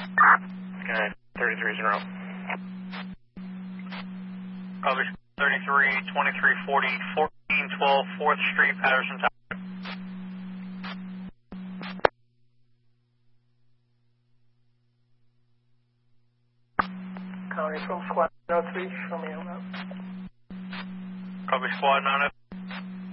Okay, 33 0. Copy 33, 2340, 1412 4th Street, Patterson Tower. County from Squad 03, show me on that. Copy squad 90.